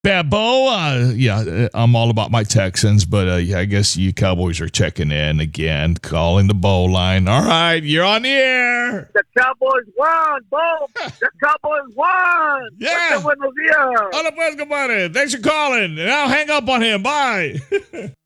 Babo, I'm all about my Texans, but I guess you Cowboys are checking in again, calling the Bo line. All right, you're on the air. The Cowboys won, Bo. The Cowboys won. Yeah. Buenos días. Hola, pues, compadre. Thanks for calling. And I'll hang up on him. Bye.